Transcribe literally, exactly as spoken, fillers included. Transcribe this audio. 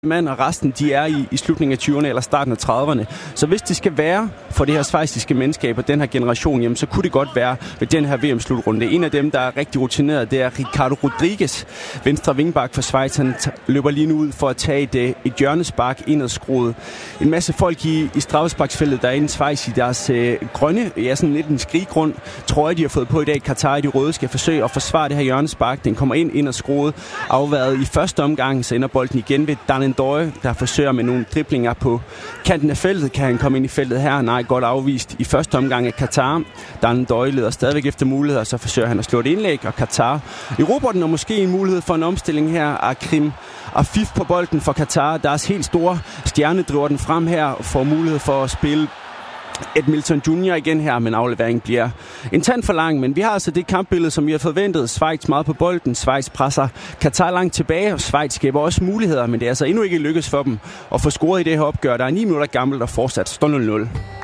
mand, og resten de er i, i slutningen af tyverne eller starten af trediverne. Så hvis det skal være for det her schweiziske menneskab og den her generation, jamen, så kunne det godt være ved den her V M-slutrunde. En af dem, der er rigtig rutineret, det er Ricardo Rodriguez, venstre vingbak for Schweiz. Han t- løber lige nu ud for at tage et, et hjørnespark indadskruet. En masse folk i, i straffesparksfeltet, der er inde i Schweiz i deres øh, grønne, ja, sådan lidt en skriggrund, trøje, de har fået på i dag. Katar i de røde skal forsøge at forsvare det her hjørnespark. Den kommer ind indadskruet, afværet i første omgang, så ender bolden igen ved Dan Døje, der forsøger med nogle driblinger på kanten af feltet. Kan han komme ind i feltet her? Nej, godt afvist i første omgang af Katar. Dan Døje leder stadigvæk efter muligheder, så forsøger han at slå et indlæg, og Katar i robotten, og måske en mulighed for en omstilling her. Akrim Afif på bolden for Katar. Deres helt store stjerne driver den frem her og får mulighed for at spille Edmilson junior igen her, men afleveringen bliver en tand for lang. Men vi har altså det kampbillede, som vi har forventet. Schweiz meget på bolden. Schweiz presser Katar langt tilbage, og Schweiz skaber også muligheder, men det er altså endnu ikke lykkedes for dem at få scoret i det her opgør. Der er ni minutter gammelt og fortsat står nul nul.